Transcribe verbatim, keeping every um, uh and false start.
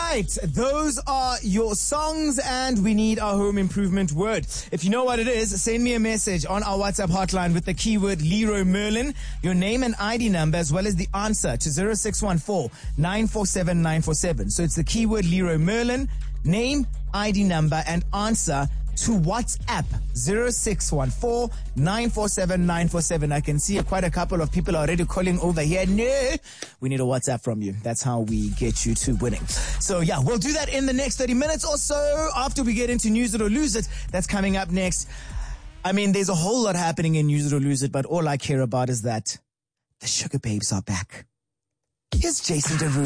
right, those are your songs, and we need our home improvement word. If you know what it is, send me a message on our WhatsApp hotline with the keyword Leroy Merlin, your name and I D number, as well as the answer to zero six one four, nine four seven, nine four seven. So it's the keyword Leroy Merlin, name, I D number, and answer to WhatsApp zero six one four, nine four seven, nine four seven. I can see quite a couple of people are already calling over here. No, we need a WhatsApp from you. That's how we get you to winning. So yeah, we'll do that in the next thirty minutes or so after we get into News It or Lose It. That's coming up next. I mean, there's a whole lot happening in News It or Lose It, but all I care about is that the Sugar Babes are back. Here's Jason Derulo.